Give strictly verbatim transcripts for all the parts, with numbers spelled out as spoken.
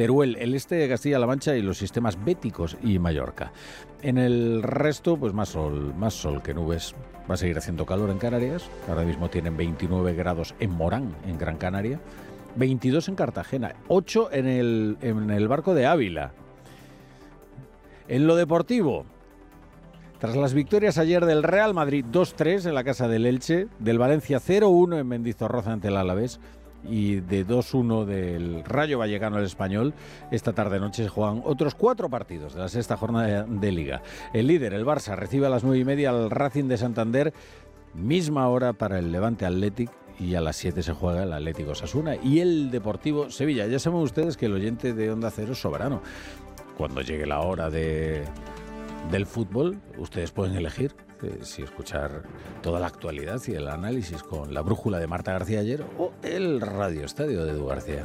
Teruel, el este de Castilla-La Mancha y los sistemas béticos y Mallorca. En el resto, pues más sol, más sol que nubes. Va a seguir haciendo calor en Canarias. Ahora mismo tienen veintinueve grados en Morán, en Gran Canaria. veintidós en Cartagena. ocho en el, en el Barco de Ávila. En lo deportivo, tras las victorias ayer del Real Madrid dos tres en la casa del Elche, del Valencia cero uno en Mendizorroza ante el Alavés y de dos uno del Rayo Vallecano al Español, esta tarde-noche se juegan otros cuatro partidos de la sexta jornada de Liga. El líder, el Barça, recibe a las nueve y media al Racing de Santander, misma hora para el Levante Athletic, y a las siete se juega el Atlético Osasuna y el Deportivo Sevilla. Ya saben ustedes que el oyente de Onda Cero es soberano. Cuando llegue la hora de, del fútbol, ustedes pueden elegir eh, si escuchar toda la actualidad y el análisis con la brújula de Marta García ayer o el Radio Estadio de Edu García.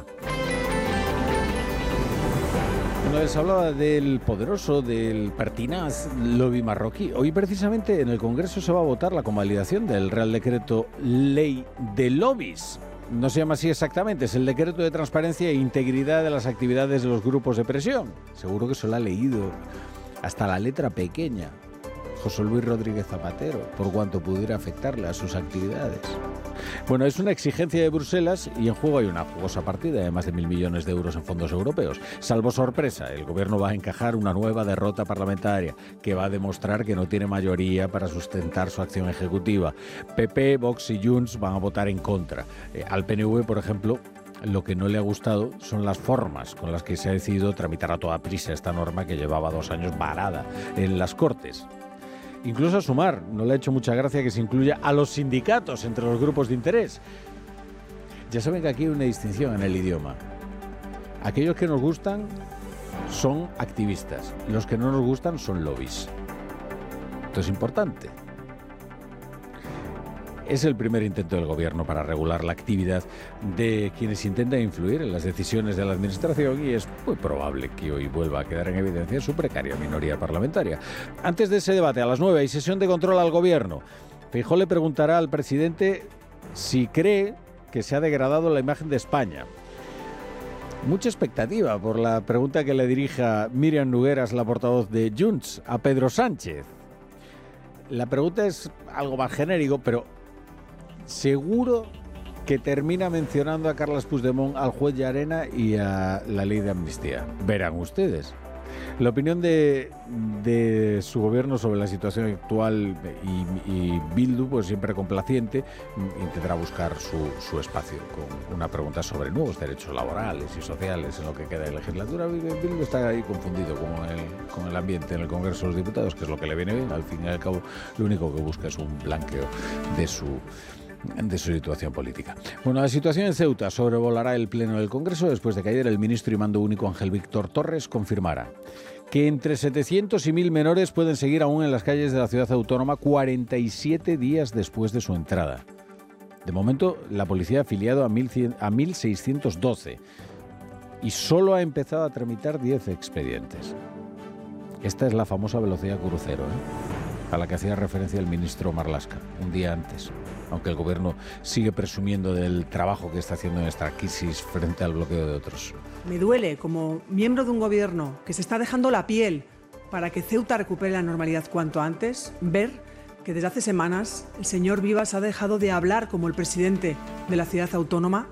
Bueno, les hablaba del poderoso, del pertinaz lobby marroquí. Hoy precisamente en el Congreso se va a votar la convalidación del Real Decreto Ley de Lobbies. No se llama así exactamente, es el decreto de transparencia e integridad de las actividades de los grupos de presión. Seguro que se lo ha leído hasta la letra pequeña José Luis Rodríguez Zapatero, por cuanto pudiera afectarle a sus actividades. Bueno, es una exigencia de Bruselas y en juego hay una jugosa partida de más de mil millones de euros en fondos europeos. Salvo sorpresa, el gobierno va a encajar una nueva derrota parlamentaria que va a demostrar que no tiene mayoría para sustentar su acción ejecutiva. P P, Vox y Junts van a votar en contra. Eh, al P N V, por ejemplo, lo que no le ha gustado son las formas con las que se ha decidido tramitar a toda prisa esta norma que llevaba dos años varada en las Cortes. Incluso a Sumar no le ha hecho mucha gracia que se incluya a los sindicatos entre los grupos de interés. Ya saben que aquí hay una distinción en el idioma. Aquellos que nos gustan son activistas, los que no nos gustan son lobbies. Esto es importante. Es el primer intento del gobierno para regular la actividad de quienes intentan influir en las decisiones de la administración y es muy probable que hoy vuelva a quedar en evidencia su precaria minoría parlamentaria. Antes de ese debate, a las nueve, hay sesión de control al gobierno. Feijóo le preguntará al presidente si cree que se ha degradado la imagen de España. Mucha expectativa por la pregunta que le dirija Míriam Nogueras, la portavoz de Junts, a Pedro Sánchez. La pregunta es algo más genérico, pero seguro que termina mencionando a Carles Puigdemont, al juez Llarena y a la ley de amnistía. Verán ustedes. La opinión de, de su gobierno sobre la situación actual y, y Bildu, pues siempre complaciente, intentará buscar su, su espacio con una pregunta sobre nuevos derechos laborales y sociales en lo que queda de legislatura. Bildu está ahí confundido como el, con el ambiente en el Congreso de los Diputados, que es lo que le viene bien. Al fin y al cabo, lo único que busca es un blanqueo de su... de su situación política. Bueno, la situación en Ceuta sobrevolará el Pleno del Congreso después de que ayer el ministro y mando único Ángel Víctor Torres confirmara que entre setecientos y mil menores pueden seguir aún en las calles de la ciudad autónoma cuarenta y siete días después de su entrada. De momento, la policía ha afiliado a mil seiscientos doce y solo ha empezado a tramitar diez expedientes. Esta es la famosa velocidad crucero, ¿eh?, a la que hacía referencia el ministro Marlaska un día antes, aunque el gobierno sigue presumiendo del trabajo que está haciendo en esta crisis frente al bloqueo de otros. Me duele, como miembro de un gobierno que se está dejando la piel para que Ceuta recupere la normalidad cuanto antes, ver que desde hace semanas el señor Vivas ha dejado de hablar como el presidente de la ciudad autónoma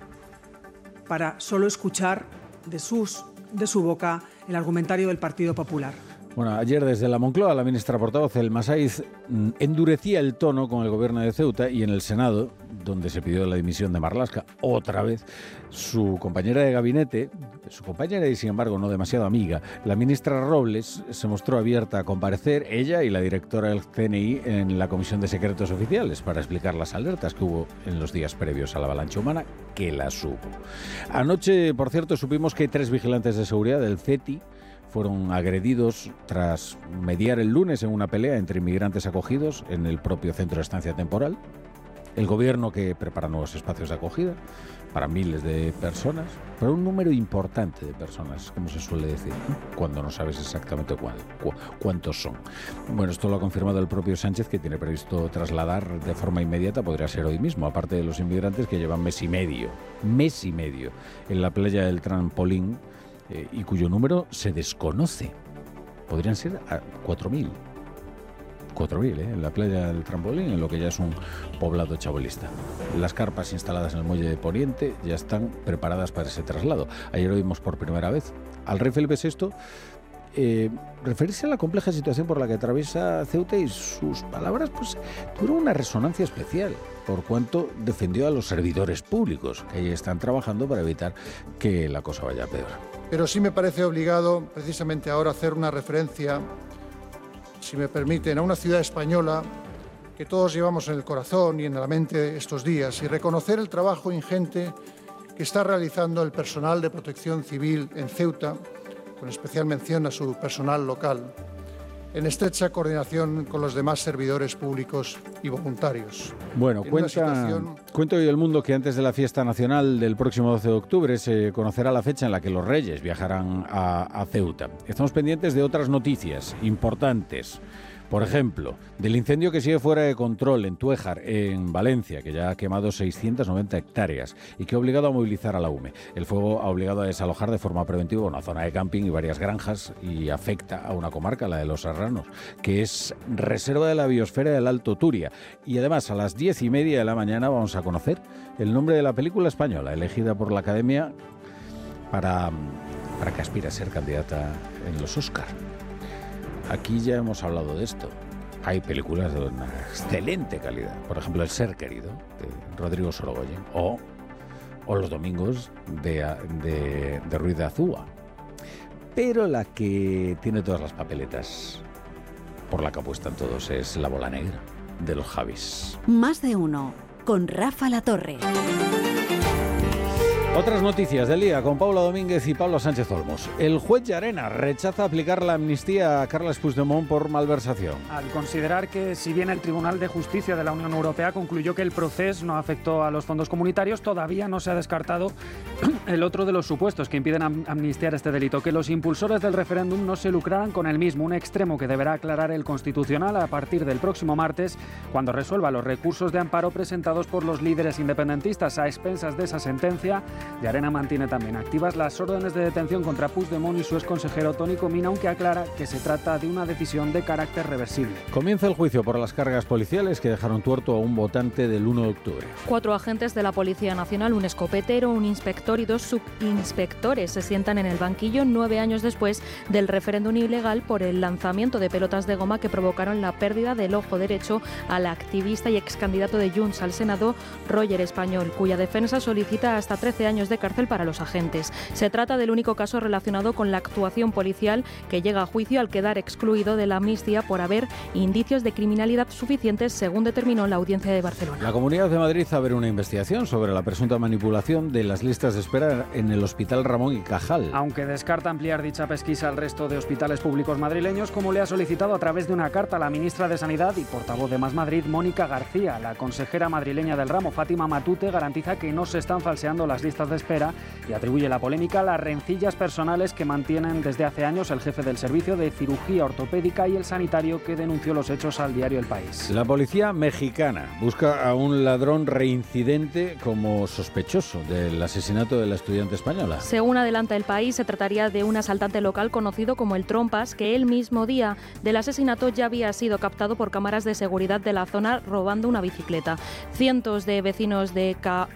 para solo escuchar de, sus, de su boca el argumentario del Partido Popular. Bueno, ayer desde la Moncloa, la ministra portavoz, El Masaiz, endurecía el tono con el gobierno de Ceuta y en el Senado, donde se pidió la dimisión de Marlaska, otra vez, su compañera de gabinete, su compañera y sin embargo no demasiado amiga, la ministra Robles, se mostró abierta a comparecer, ella y la directora del C N I, en la Comisión de Secretos Oficiales para explicar las alertas que hubo en los días previos a la avalancha humana, que las hubo. Anoche, por cierto, supimos que hay tres vigilantes de seguridad del C E T I fueron agredidos tras mediar el lunes en una pelea entre inmigrantes acogidos en el propio centro de estancia temporal. El gobierno que prepara nuevos espacios de acogida para miles de personas, para un número importante de personas, como se suele decir, cuando no sabes exactamente cuál, cu- cuántos son. Bueno, esto lo ha confirmado el propio Sánchez, que tiene previsto trasladar de forma inmediata, podría ser hoy mismo, aparte de los inmigrantes que llevan mes y medio, mes y medio, en la playa del Trampolín, eh, y cuyo número se desconoce. Podrían ser cuatro mil. cuatro mil, ¿eh? En la playa del Trampolín, en lo que ya es un poblado chabolista. Las carpas instaladas en el muelle de Poniente ya están preparadas para ese traslado. Ayer lo vimos por primera vez al rey Felipe sexto eh, referirse a la compleja situación por la que atraviesa Ceuta, y sus palabras pues tuvieron una resonancia especial, por cuanto defendió a los servidores públicos que ahí están trabajando para evitar que la cosa vaya peor. Pero sí me parece obligado, precisamente ahora, hacer una referencia, si me permiten, a una ciudad española que todos llevamos en el corazón y en la mente estos días, y reconocer el trabajo ingente que está realizando el personal de protección civil en Ceuta, con especial mención a su personal local, en estrecha coordinación con los demás servidores públicos y voluntarios. Bueno, cuenta, situación... cuenta hoy El Mundo que antes de la fiesta nacional del próximo doce de octubre se conocerá la fecha en la que los Reyes viajarán a, a Ceuta. Estamos pendientes de otras noticias importantes. Por ejemplo, del incendio que sigue fuera de control en Tuéjar, en Valencia, que ya ha quemado seiscientas noventa hectáreas y que ha obligado a movilizar a la U M E. El fuego ha obligado a desalojar de forma preventiva una zona de camping y varias granjas y afecta a una comarca, la de Los Serranos, que es reserva de la biosfera del Alto Turia. Y además, a las diez y media de la mañana vamos a conocer el nombre de la película española elegida por la Academia para, para que aspire a ser candidata en los Oscar. Aquí ya hemos hablado de esto. Hay películas de una excelente calidad. Por ejemplo, El ser querido, de Rodrigo Sorogoyen, o, o Los domingos, de, de, de Ruiz de Azúa. Pero la que tiene todas las papeletas, por la que apuestan todos, es La bola negra, de los Javis. Más de uno, con Rafa Latorre. Otras noticias del día con Paula Domínguez y Pablo Sánchez Olmos. El juez Llarena rechaza aplicar la amnistía a Carles Puigdemont por malversación. Al considerar que, si bien el Tribunal de Justicia de la Unión Europea concluyó que el proceso no afectó a los fondos comunitarios, todavía no se ha descartado el otro de los supuestos que impiden am- amnistiar este delito, que los impulsores del referéndum no se lucraran con el mismo, un extremo que deberá aclarar el Constitucional a partir del próximo martes, cuando resuelva los recursos de amparo presentados por los líderes independentistas. A expensas de esa sentencia, Llarena mantiene también activas las órdenes de detención contra Puigdemont y su exconsejero Toni Comín, aunque aclara que se trata de una decisión de carácter reversible. Comienza el juicio por las cargas policiales que dejaron tuerto a un votante del uno de octubre. Cuatro agentes de la Policía Nacional, un escopetero, un inspector y dos subinspectores se sientan en el banquillo nueve años después del referéndum ilegal por el lanzamiento de pelotas de goma que provocaron la pérdida del ojo derecho al activista y ex candidato de Junts al Senado, Roger Español, cuya defensa solicita hasta trece años de cárcel para los agentes. Se trata del único caso relacionado con la actuación policial que llega a juicio al quedar excluido de la amnistía por haber indicios de criminalidad suficientes, según determinó la Audiencia de Barcelona. La Comunidad de Madrid abre una investigación sobre la presunta manipulación de las listas de espera en el Hospital Ramón y Cajal. Aunque descarta ampliar dicha pesquisa al resto de hospitales públicos madrileños, como le ha solicitado a través de una carta a la ministra de Sanidad y portavoz de Más Madrid, Mónica García. La consejera madrileña del ramo, Fátima Matute, garantiza que no se están falseando las listas de espera y atribuye la polémica a las rencillas personales que mantienen desde hace años el jefe del servicio de cirugía ortopédica y el sanitario que denunció los hechos al diario El País. La policía mexicana busca a un ladrón reincidente como sospechoso del asesinato de la estudiante española. Según adelanta El País, se trataría de un asaltante local conocido como el Trompas, que el mismo día del asesinato ya había sido captado por cámaras de seguridad de la zona robando una bicicleta. Cientos de vecinos de Ca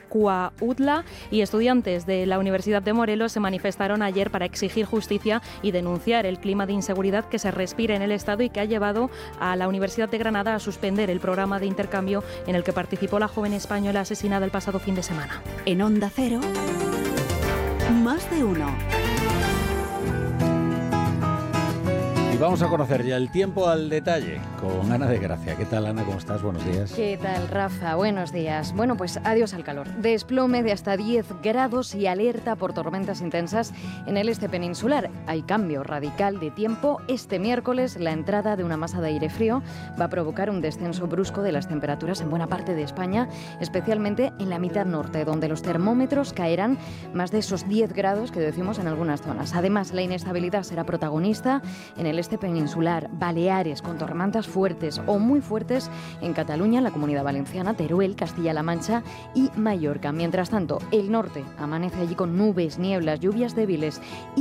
Cuautla y estudiantes de la Universidad de Morelos se manifestaron ayer para exigir justicia y denunciar el clima de inseguridad que se respira en el Estado y que ha llevado a la Universidad de Granada a suspender el programa de intercambio en el que participó la joven española asesinada el pasado fin de semana. En Onda Cero, Más de uno. Y vamos a conocer ya el tiempo al detalle con Ana de Gracia. ¿Qué tal, Ana? ¿Cómo estás? Buenos días. ¿Qué tal, Rafa? Buenos días. Bueno, pues adiós al calor. Desplome de hasta diez grados y alerta por tormentas intensas en el este peninsular. Hay cambio radical de tiempo. Este miércoles la entrada de una masa de aire frío va a provocar un descenso brusco de las temperaturas en buena parte de España, especialmente en la mitad norte, donde los termómetros caerán más de esos diez grados que decimos en algunas zonas. Además, la inestabilidad será protagonista en el este este peninsular, Baleares con tormentas fuertes o muy fuertes en Cataluña, la Comunidad Valenciana, Teruel, Castilla-La Mancha y Mallorca. Mientras tanto, el norte amanece allí con nubes, nieblas, lluvias débiles y